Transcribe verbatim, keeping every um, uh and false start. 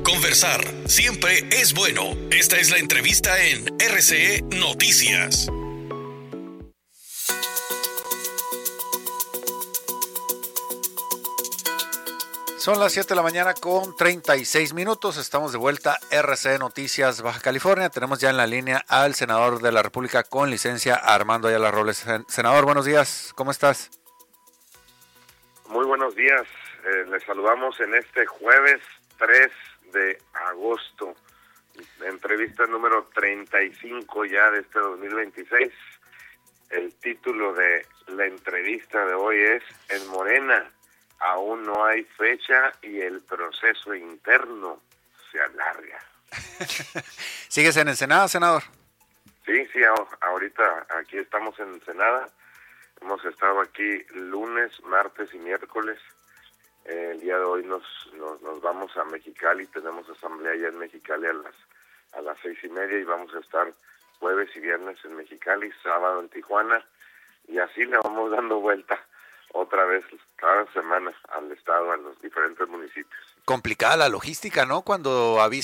Conversar siempre es bueno. Esta es la entrevista en R C E Noticias. Son las siete de la mañana con treinta y seis minutos. Estamos de vuelta R C E Noticias Baja California. Tenemos ya en la línea al senador de la República con licencia, Armando Ayala Robles. Senador, buenos días. ¿Cómo estás? Muy buenos días. Eh, les saludamos en este jueves tres de agosto. Entrevista número treinta y cinco ya de este dos mil veintiséis. El título de la entrevista de hoy es En Morena aún no hay fecha y el proceso interno se alarga. ¿Sigues en Ensenada, senador? Sí, sí, ahorita aquí estamos en Ensenada. Hemos estado aquí lunes, martes y miércoles. Eh, el día de hoy nos, nos nos vamos a Mexicali, tenemos asamblea allá en Mexicali a las a las seis y media y vamos a estar jueves y viernes en Mexicali, sábado en Tijuana y así le vamos dando vuelta otra vez cada semana al estado, a los diferentes municipios. Complicada la logística, ¿no? Cuando avisa